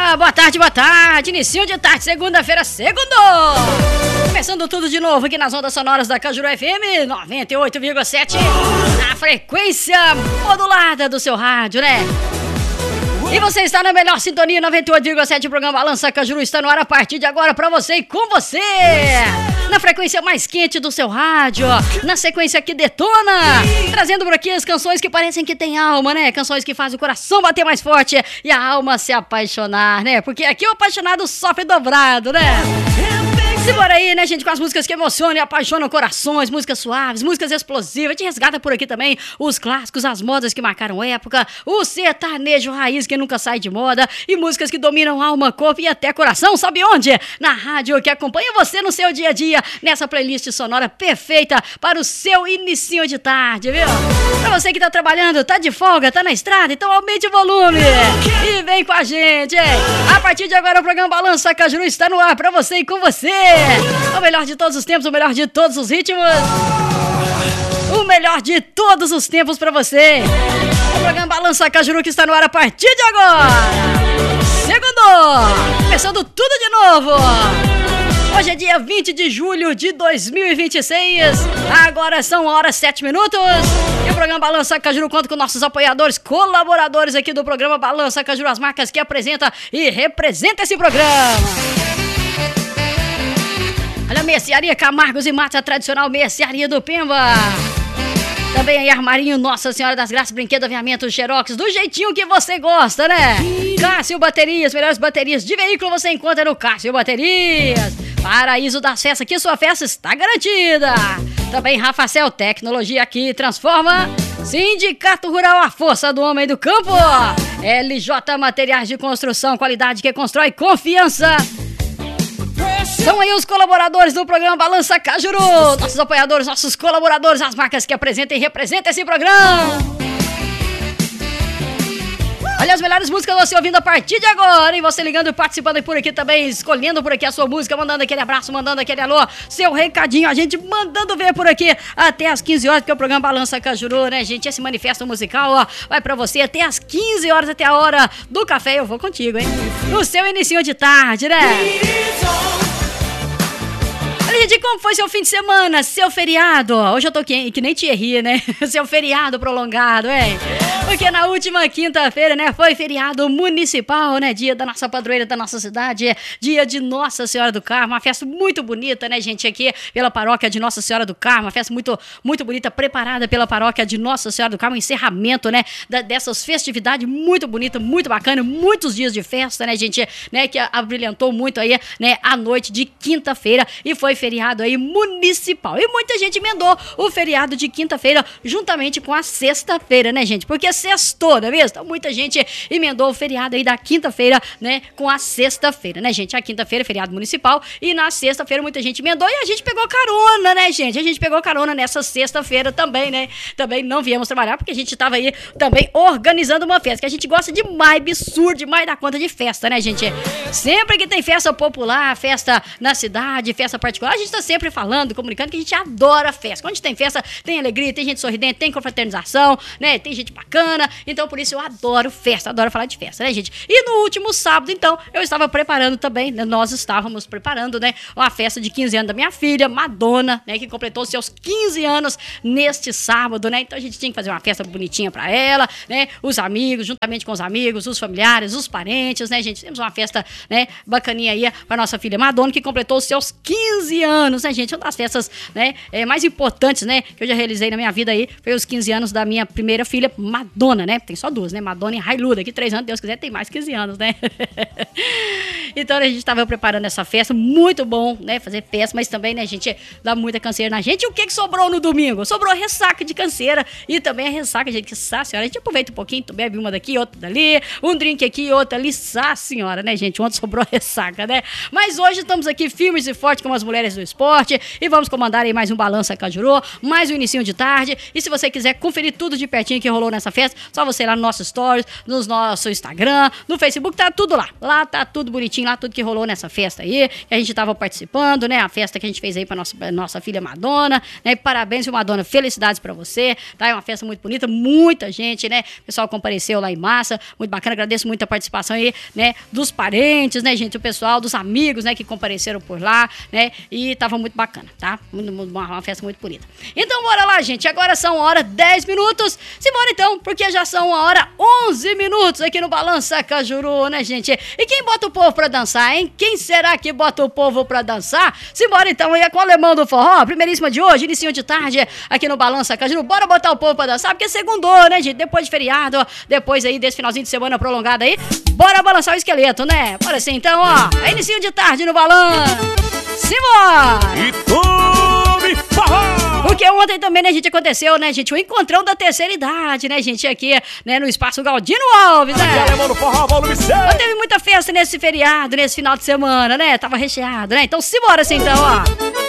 boa tarde, início de tarde, segunda-feira, começando tudo de novo aqui nas ondas sonoras da Cajuru FM 98,7, na frequência modulada do seu rádio, né? E você está na melhor sintonia, 98,7, o programa Balança Cajuru está no ar a partir de agora pra você e com você. Na frequência mais quente do seu rádio, na sequência que detona, trazendo por aqui as canções que parecem que tem alma, né? Canções que fazem o coração bater mais forte e a alma se apaixonar, né? Porque aqui o apaixonado sofre dobrado, né? Simbora aí, né, gente, com as músicas que emocionam e apaixonam corações, músicas suaves, músicas explosivas. A gente resgata por aqui também os clássicos, as modas que marcaram época, o sertanejo raiz que nunca sai de moda e músicas que dominam alma, corpo e até coração. Sabe onde? Na rádio que acompanha você no seu dia a dia, nessa playlist sonora perfeita para o seu inicinho de tarde, viu? Pra você que tá trabalhando, tá de folga, tá na estrada, então aumente o volume e vem com a gente, hein? A partir de agora o programa Balança Cajuru está no ar pra você e com você. O melhor de todos os tempos, o melhor de todos os ritmos, o melhor de todos os tempos pra você. O programa Balança Cajuru que está no ar a partir de agora. Segundo, começando tudo de novo. Hoje é dia 20 de julho de 2026, agora são horas 7 minutos. E o programa Balança Cajuru conta com nossos apoiadores, colaboradores aqui do programa Balança Cajuru, as marcas que apresenta e representa esse programa. Olha a Mercearia Camargos e Matos, a tradicional Mercearia do Pemba. Também aí Armarinho Nossa Senhora das Graças, brinquedo, aviamento, xerox, do jeitinho que você gosta, né? Cássio Baterias, melhores baterias de veículo você encontra no Cássio Baterias. Paraíso das Festas, que sua festa está garantida. Também Rafacel, tecnologia que transforma. Sindicato Rural, a força do homem do campo. LJ Materiais de Construção, qualidade que constrói confiança. São aí os colaboradores do programa Balança Cajuru, nossos apoiadores, nossos colaboradores, as marcas que apresentam e representam esse programa. Olha as melhores músicas você ouvindo a partir de agora, hein? Você ligando e participando por aqui também, escolhendo por aqui a sua música, mandando aquele abraço, mandando aquele alô, seu recadinho, a gente mandando ver por aqui até as 15 horas, porque o programa Balança Cajuru, né, gente? Esse manifesto musical, ó, vai pra você até as 15 horas, até a hora do café. Eu vou contigo, hein? No seu inicinho de tarde, né? Olha, gente, como foi seu fim de semana, seu feriado? Hoje eu tô que nem Thierry, né? Seu feriado prolongado, hein? Porque na última quinta-feira, né, foi feriado municipal, né? Dia da nossa padroeira da nossa cidade, dia de Nossa Senhora do Carmo, uma festa muito bonita, né, gente, aqui pela paróquia de Nossa Senhora do Carmo, uma festa muito, muito bonita, preparada pela paróquia de Nossa Senhora do Carmo, um encerramento, né, dessas festividades muito bonita, muito bacana, muitos dias de festa, né, gente, né, que abrilhantou muito aí, né, a noite de quinta-feira e foi feriado aí municipal. E muita gente emendou o feriado de quinta-feira juntamente com a sexta-feira, né, gente? Porque sextou, não é mesmo? Então muita gente emendou o feriado aí da quinta-feira, né, com a sexta-feira, né, gente? A quinta-feira é feriado municipal e na sexta-feira muita gente emendou e a gente pegou carona, né, gente? A gente pegou carona nessa sexta-feira também, né? Também não viemos trabalhar porque a gente tava aí também organizando uma festa, que a gente gosta demais, absurdo demais da conta de festa, né, gente? Sempre que tem festa popular, festa na cidade, festa particular, a gente tá sempre falando, comunicando que a gente adora festa. Quando a gente tem festa, tem alegria, tem gente sorridente, tem confraternização, né? Tem gente bacana. Então, por isso eu adoro festa, adoro falar de festa, né, gente? E no último sábado, então, eu estava preparando também, né? Nós estávamos preparando, né? Uma festa de 15 anos da minha filha, Madonna, né? Que completou seus 15 anos neste sábado, né? Então a gente tinha que fazer uma festa bonitinha pra ela, né? Os amigos, juntamente com os amigos, os familiares, os parentes, né, gente? Temos uma festa, né? Bacaninha aí pra nossa filha Madonna, que completou seus 15 anos, né, gente? Uma das festas, né, mais importantes, né, que eu já realizei na minha vida aí, foi os 15 anos da minha primeira filha, Madonna, né? Tem só duas, né? Madonna e Hailu, daqui 3 anos, Deus quiser, tem mais 15 anos, né? Então a gente tava preparando essa festa, muito bom, né, fazer festa, mas também, né, gente, dá muita canseira na gente. E o que sobrou no domingo? Sobrou ressaca de canseira e também a ressaca, gente, que senhora, a gente aproveita um pouquinho, tu bebe uma daqui, outra dali, um drink aqui, outra ali, senhora, né, gente? onde sobrou a ressaca, né? Mas hoje estamos aqui firmes e fortes como as mulheres do esporte e vamos comandar aí mais um Balança Cajuru, mais um inicinho de tarde. E se você quiser conferir tudo de pertinho que rolou nessa festa, só você ir lá no nosso stories, no nosso Instagram, no Facebook, tá tudo lá. Lá tá tudo bonitinho, lá tudo que rolou nessa festa aí, que a gente tava participando, né? A festa que a gente fez aí pra nossa filha Madonna, né? E parabéns, Madonna, felicidades pra você, tá? É uma festa muito bonita, muita gente, né? O pessoal compareceu lá em massa, muito bacana, agradeço muito a participação aí, né? Dos parentes, né, gente? O pessoal, dos amigos, né? Que compareceram por lá, né? E tava muito bacana, tá? Uma festa muito bonita. Então, bora lá, gente. Agora são 1h10. Simbora então, porque já são 1h11 aqui no Balança Cajuru, né, gente? E quem bota o povo pra dançar, hein? Quem será que bota o povo pra dançar? Simbora então, aí é com o Alemão do Forró, primeiríssima de hoje, inicinho de tarde aqui no Balança Cajuru. Bora botar o povo pra dançar, porque segundou, né, gente? Depois de feriado, depois aí desse finalzinho de semana prolongado aí, bora balançar o esqueleto, né? Bora assim então, ó. É inicinho de tarde no Balança. Simbora! E Clube Forró! Porque ontem também, né, gente, aconteceu, né, gente, o encontrão da terceira idade, né, gente, aqui, né, no Espaço Galdino Alves, né? Alemão do Forró, volume 6. Teve muita festa nesse feriado, nesse final de semana, né? Tava recheado, né? Então simbora assim, então, ó.